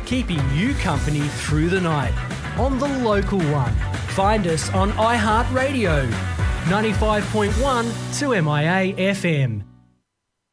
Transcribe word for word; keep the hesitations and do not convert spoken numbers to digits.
keeping you company through the night on the local one. Find us on iHeartRadio, ninety-five point one to M I A F M.